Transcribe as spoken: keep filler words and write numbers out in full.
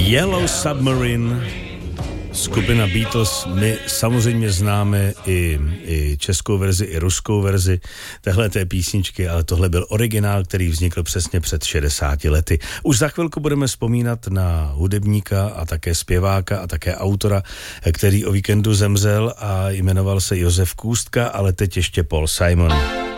Yellow Submarine, skupina Beatles. My samozřejmě známe i, i českou verzi, i ruskou verzi téhle té písničky, ale tohle byl originál, který vznikl přesně před šedesáti lety. Už za chvilku budeme vzpomínat na hudebníka a také zpěváka a také autora, který o víkendu zemřel a jmenoval se Josef Kůstka, ale teď ještě Paul Simon.